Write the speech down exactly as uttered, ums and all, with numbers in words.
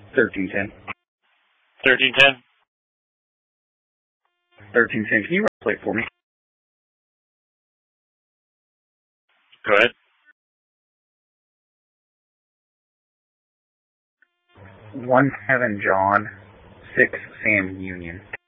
thirteen ten. thirteen ten? thirteen ten. Can you run plate for me? Go ahead. one seven John, six Sam Union.